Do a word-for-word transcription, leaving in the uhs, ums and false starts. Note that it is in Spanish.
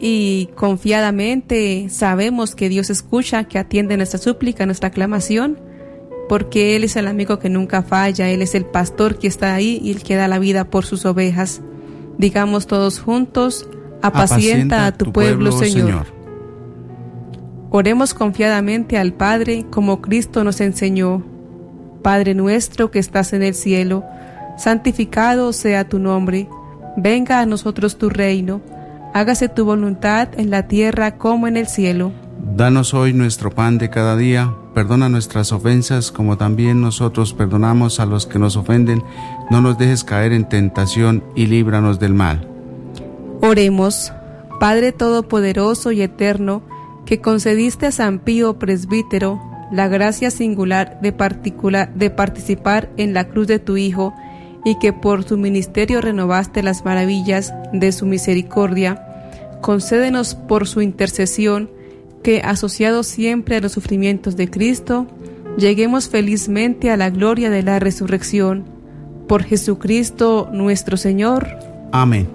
y confiadamente sabemos que Dios escucha, que atiende nuestra súplica, nuestra aclamación, porque Él es el amigo que nunca falla, Él es el pastor que está ahí y el que da la vida por sus ovejas. Digamos todos juntos: apacienta a tu pueblo, Señor. Señor. Oremos confiadamente al Padre como Cristo nos enseñó. Padre nuestro que estás en el cielo, santificado sea tu nombre. Venga a nosotros tu reino. Hágase tu voluntad en la tierra como en el cielo. Danos hoy nuestro pan de cada día. Perdona nuestras ofensas como también nosotros perdonamos a los que nos ofenden. No nos dejes caer en tentación y líbranos del mal. Oremos. Padre todopoderoso y eterno, que concediste a San Pío presbítero la gracia singular de, particular, de participar en la cruz de tu Hijo, y que por su ministerio renovaste las maravillas de su misericordia, concédenos por su intercesión que, asociados siempre a los sufrimientos de Cristo, lleguemos felizmente a la gloria de la resurrección. Por Jesucristo nuestro Señor. Amén.